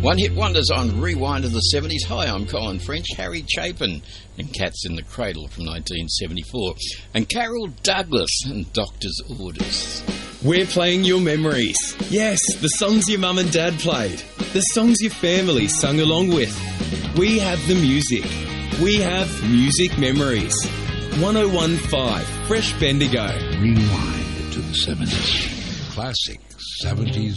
One hit wonders on Rewind of the 70s. Hi, I'm Colin French. Harry Chapin and Cats in the Cradle from 1974. And Carol Douglas and Doctor's Orders. We're playing your memories. Yes, the songs your mum and dad played. The songs your family sung along with. We have the music. We have music memories. 1015 Fresh Bendigo. Rewind to the 70s. Classic 70s